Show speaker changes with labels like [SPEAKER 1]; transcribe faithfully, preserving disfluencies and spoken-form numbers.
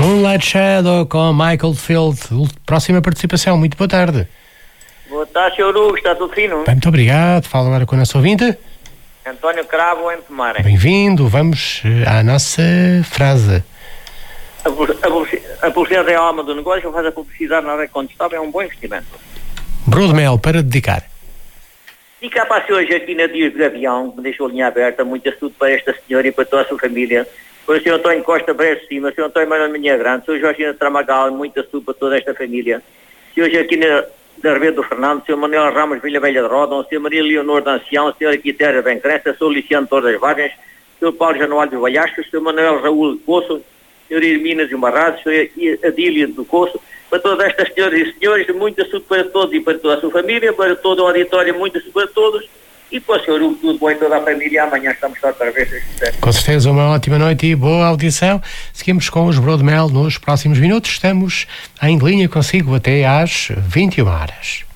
[SPEAKER 1] Moonlight Shadow com Michael Field. Próxima participação, muito boa tarde.
[SPEAKER 2] Boa tarde, senhor Hugo, está tudo fino?
[SPEAKER 1] Bem, muito obrigado. Fala agora com o nosso ouvinte.
[SPEAKER 2] António Cravo, em Tomar.
[SPEAKER 1] Bem-vindo, vamos à nossa frase.
[SPEAKER 2] A, a, a publicidade é a alma do negócio, faz a publicidade na área contestável, é um bom investimento.
[SPEAKER 1] Broa de mel, para dedicar.
[SPEAKER 2] E cá para a senhora Joaquina Dias de Gavião, que me deixou a linha aberta, muito estudo para esta senhora e para toda a sua família. Para o senhor António Costa Breves Cima, o senhor António Manuel Minha Grande, o senhor Joaquina Tramagal, muito estudo para toda esta família. O senhor Joaquina de Arbedo Fernando, o senhor Manuel Ramos Vilha Velha de Roda, o senhor Maria Leonor de Ancião, o senhor Quitéria Bencrença, o senhor Luciano Torres Vargas, o senhor Paulo Januário de Valhasco, o senhor Manuel Raul de Poço, o senhor Irminas de Marrados, o senhor Adília do Coço, para todas estas senhoras e senhores, muito estudo para todos e para toda a sua família, para todo o auditório, muito estudo para todos. E para o senhor Hugo, tudo bom em toda a família. Amanhã estamos cá outra vez.
[SPEAKER 1] Com certeza, uma ótima noite e boa audição. Seguimos com os Broa de Mel nos próximos minutos. Estamos em linha consigo até às vinte e uma horas.